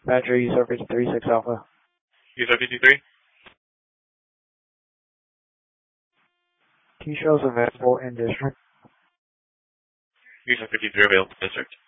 Badger, user 536 Alpha. User 53? T shows available in district. User 53 available district.